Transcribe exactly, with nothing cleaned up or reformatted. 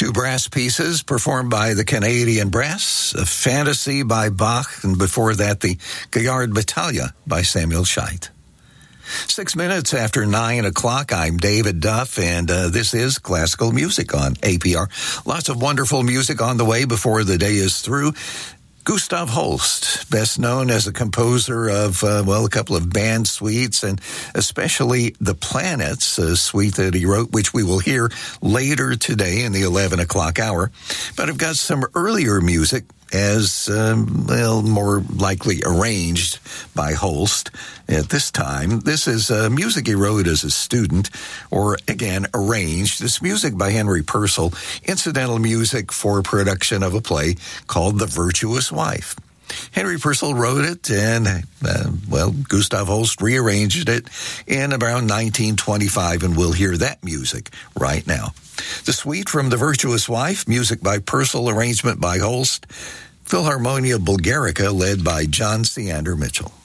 Two brass pieces performed by the Canadian Brass, a Fantasy by Bach, and before that, the Gaillard Battaglia by Samuel Scheidt. Six minutes after nine o'clock, I'm David Duff, and uh, this is Classical Music on A P R. Lots of wonderful music on the way before the day is through. Gustav Holst, best known as a composer of, uh, well, a couple of band suites, and especially The Planets, a suite that he wrote, which we will hear later today in the eleven o'clock hour. But I've got some earlier music as, um, well, more likely arranged by Holst at this time. This is uh, music he wrote as a student, or, again, arranged. This music by Henry Purcell, incidental music for production of a play called The Virtuous Wife. Henry Purcell wrote it, and, uh, well, Gustav Holst rearranged it in around nineteen twenty-five, and we'll hear that music right now. The suite from The Virtuous Wife, music by Purcell, arrangement by Holst, Philharmonia Bulgarica, led by John Seander Mitchell.